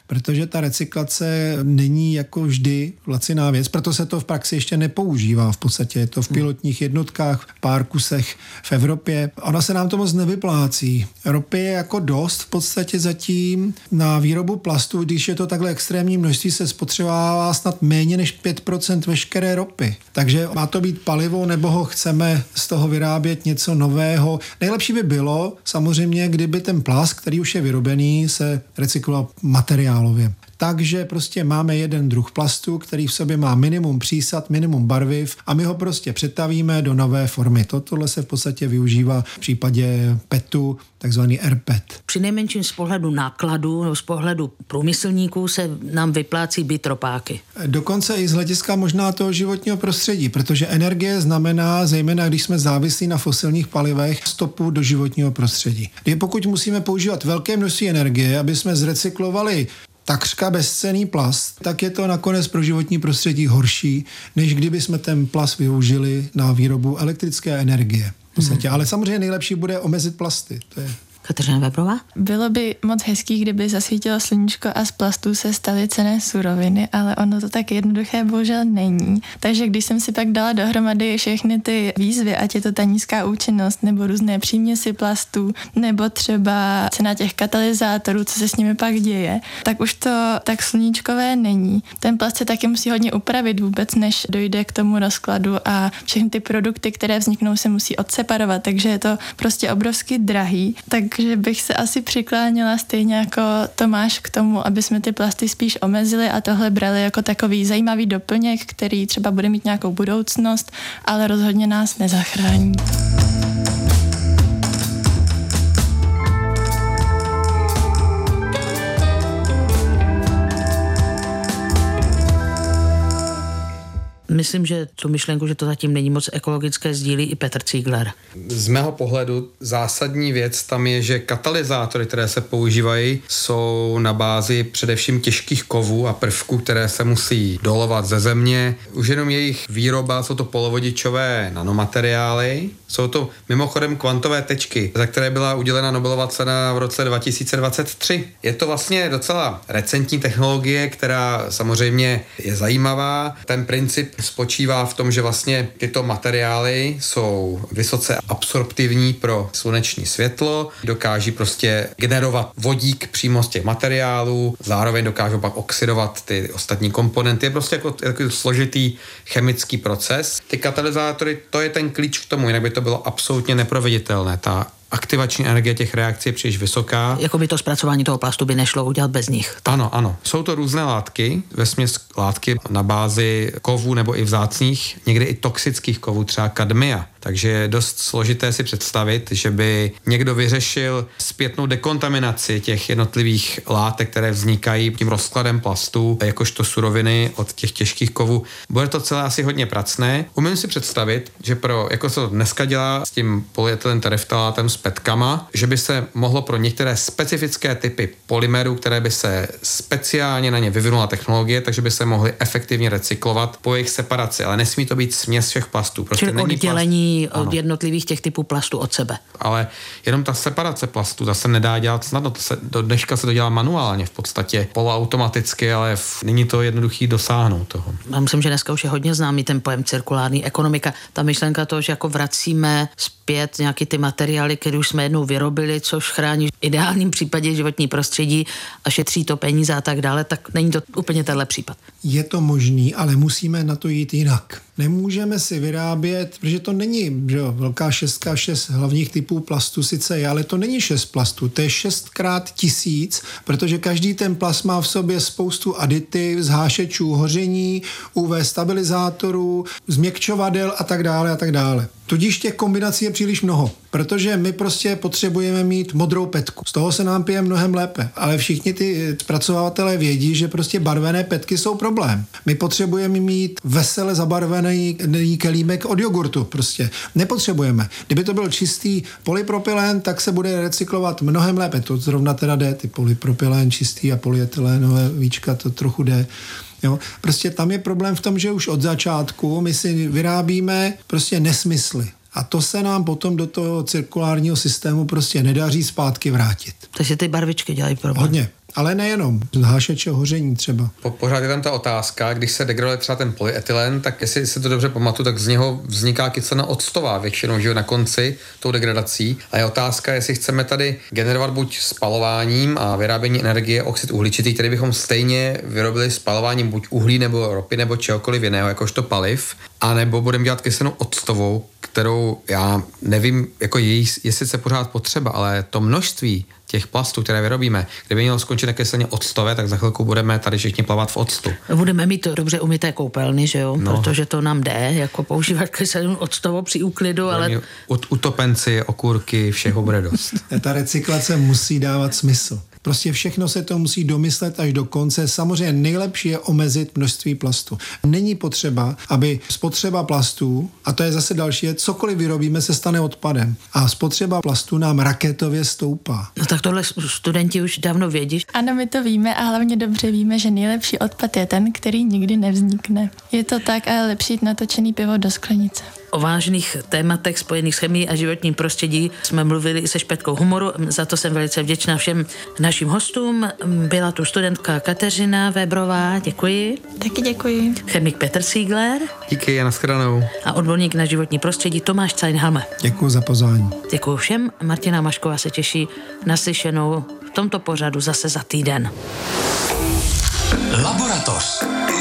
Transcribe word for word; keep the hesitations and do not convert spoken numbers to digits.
protože ta recyklace není jako vždy laciná věc, proto se to v praxi ještě nepoužívá. V podstatě je to v pilotních jednotkách, v pár kusech v Evropě. Ona se nám to moc nevyplácí. Ropy je jako dost v podstatě zatím na výrobu plastu, když je to takhle extrémní množství, se spotřebává snad méně než pět procent veškeré ropy. Takže má to být palivo, nebo ho chceme z toho vyrábět něco nového. Nejlepší by bylo samozřejmě, kdyby ten plast, který už je vyrobený, se recykloval materiálově. Takže prostě máme jeden druh plastu, který v sobě má minimum přísad, minimum barviv a my ho prostě přetavíme do nové formy. Tohle se v podstatě využívá v případě petu, takzvaný R P E T. Přinejmenším z pohledu nákladu nebo z pohledu průmyslníků se nám vyplácí být ropáky. Dokonce i z hlediska možná toho životního prostředí, protože energie znamená, zejména když jsme závislí na fosilních palivech, stopu do životního prostředí. Kdy pokud musíme používat velké množství energie, aby jsme zrecyklovali takřka bezcenný plast, tak je to nakonec pro životní prostředí horší, než kdyby jsme ten plast využili na výrobu elektrické energie. V podstatě. Mm. Ale samozřejmě nejlepší bude omezit plasty. To je... Kateřina Vebrová? Bylo by moc hezký, kdyby zasvítilo sluníčko a z plastů se staly cenné suroviny, ale ono to tak jednoduché bohužel není. Takže když jsem si pak dala dohromady všechny ty výzvy, ať je to ta nízká účinnost, nebo různé příměsi plastů, nebo třeba cena těch katalyzátorů, co se s nimi pak děje, tak už to tak sluníčkové není. Ten plast se taky musí hodně upravit vůbec, než dojde k tomu rozkladu a všechny ty produkty, které vzniknou, se musí odseparovat, takže je to prostě obrovsky drahý. Tak Takže bych se asi přikláněla stejně jako Tomáš k tomu, aby jsme ty plasty spíš omezili a tohle brali jako takový zajímavý doplněk, který třeba bude mít nějakou budoucnost, ale rozhodně nás nezachrání. Myslím, že tu myšlenku, že to zatím není moc ekologické, sdílí i Petr Cígler. Z mého pohledu zásadní věc tam je, že katalyzátory, které se používají, jsou na bázi především těžkých kovů a prvků, které se musí dolovat ze země. Už jenom jejich výroba, jsou to polovodičové nanomateriály, jsou to mimochodem kvantové tečky, za které byla udělena Nobelova cena v roce dva tisíce dvacet tři. Je to vlastně docela recentní technologie, která samozřejmě je zajímavá. Ten princip spočívá v tom, že vlastně tyto materiály jsou vysoce absorptivní pro sluneční světlo, dokáží prostě generovat vodík přímo z těch materiálů, zároveň dokážou pak oxidovat ty ostatní komponenty. Je prostě jako, jako složitý chemický proces. Ty katalyzátory, to je ten klíč k tomu, jinak by to bylo absolutně neproveditelné. Ta aktivační energie těch reakcí je příliš vysoká. Jako by to zpracování toho plastu by nešlo udělat bez nich. Ano, ano. Jsou to různé látky, vesměs látky na bázi kovů nebo i vzácných, někdy i toxických kovů, třeba kadmia. Takže je dost složité si představit, že by někdo vyřešil zpětnou dekontaminaci těch jednotlivých látek, které vznikají tím rozkladem plastu, jakožto suroviny od těch těžkých kovů. Bude to celé asi hodně pracné. Umím si představit, že pro, jako se to dneska dělá s tím polyetylen tereftalátem s petkama, že by se mohlo pro některé specifické typy polymerů, které by se speciálně na ně vyvinula technologie, takže by se mohly efektivně recyklovat po jejich separaci, ale nesmí to být směs všech plastů. Prostě čili není oddělení plast... od jednotlivých těch typů plastu od sebe. Ale jenom ta separace plastu, ta se nedá dělat snadno, to se, do dneška se to dělá manuálně v podstatě, poloautomaticky, ale v, není to jednoduchý dosáhnout toho. Já myslím, že dneska už je hodně známý ten pojem cirkulární ekonomika. Ta myšlenka toho, že jako vracíme zpět nějaký ty materiály, které už jsme jednou vyrobili, což chrání v ideálním případě životní prostředí a šetří to peníze a tak dále, tak není to úplně tenhle případ. Je to možný, ale musíme na to jít jinak. Nemůžeme si vyrábět, protože to není, že jo, velká šestka, šest hlavních typů plastu sice je, ale to není šest plastů, to je šestkrát tisíc, protože každý ten plast má v sobě spoustu aditiv, zhášečů hoření, U V stabilizátorů, změkčovadel a tak dále a tak dále. Tudíž těch kombinací je příliš mnoho, protože my prostě potřebujeme mít modrou petku. Z toho se nám pije mnohem lépe, ale všichni ty zpracovatelé vědí, že prostě barvené petky jsou problém. My potřebujeme mít vesele zabarvený kelímek od jogurtu prostě. Nepotřebujeme. Kdyby to byl čistý polypropylen, tak se bude recyklovat mnohem lépe. To zrovna teda jde, ty polypropylen čistý a polyetylénové víčka, to trochu jde. Jo? Prostě tam je problém v tom, že už od začátku my si vyrábíme prostě nesmysly. A to se nám potom do toho cirkulárního systému prostě nedaří zpátky vrátit. Takže ty barvičky dělají problém. Hodně. Ale nejenom, z hašečeho hoření třeba. Po, pořád je tam ta otázka, když se degraduje třeba ten polyetylen, tak jestli si to dobře pamatuju, tak z něho vzniká kyselina octová většinou, že na konci tou degradací. A je otázka, jestli chceme tady generovat buď spalováním a vyrábění energie oxid uhličitý, který bychom stejně vyrobili spalováním buď uhlí nebo ropy nebo čehokoliv jiného, jakožto paliv, a nebo budeme dělat kyselinu octovou, kterou já nevím, jako její je sice pořád potřeba, ale to množství těch plastů, které vyrobíme, kdyby mělo skončit na kyselně octové, tak za chvilku budeme tady všichni plavat v octu. Budeme mít to dobře umyté koupelny, že jo? No. Protože to nám jde, jako používat kyselinu octovou při úklidu, ale... Utopenci, okurky, všeho bude dost. Ta recyklace musí dávat smysl. Prostě všechno se to musí domyslet až do konce. Samozřejmě nejlepší je omezit množství plastu. Není potřeba, aby spotřeba plastů, a to je zase další, je, cokoliv vyrobíme, se stane odpadem. A spotřeba plastů nám raketově stoupá. No tak tohle studenti už dávno vědí. Ano, my to víme a hlavně dobře víme, že nejlepší odpad je ten, který nikdy nevznikne. Je to tak, ale lepší jít natočený pivo do sklenice. O vážných tématech spojených s chemií a životním prostředí jsme mluvili i se špetkou humoru. Za to jsem velice vděčná všem našim hostům. Byla tu studentka Kateřina Vébrová, děkuji. Taky děkuji. Chemik Petr Siegler. Díky a nashledanou. A odborník na životní prostředí Tomáš Cajnhalme. Děkuji za pozvání. Děkuji všem. Martina Mašková se těší na slyšenou v tomto pořadu zase za týden. Laboratoř.